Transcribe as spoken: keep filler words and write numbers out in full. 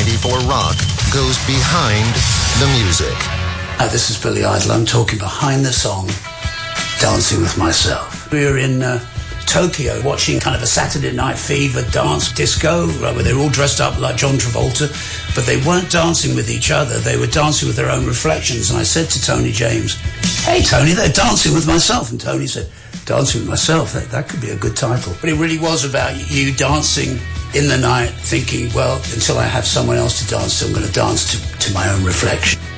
ninety-four Rock goes behind the music. Hi, this is Billy Idol. I'm talking behind the song Dancing with Myself. We were in uh, Tokyo watching kind of a Saturday Night Fever dance disco, right, where they were all dressed up like John Travolta, but they weren't dancing with each other. They were dancing with their own reflections. And I said to Tony James, "Hey, Tony, they're dancing with myself." And Tony said, "Dancing with Myself, that, that could be a good title." But it really was about you dancing in the night, thinking, well, until I have someone else to dance to, I'm going to dance to, to my own reflection.